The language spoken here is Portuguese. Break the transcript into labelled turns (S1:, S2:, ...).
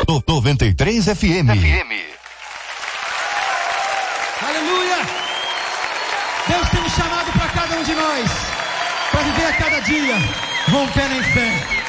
S1: 93 FM.
S2: Aleluia! Deus tem um chamado para cada um de nós, para viver a cada dia, rompendo em fé.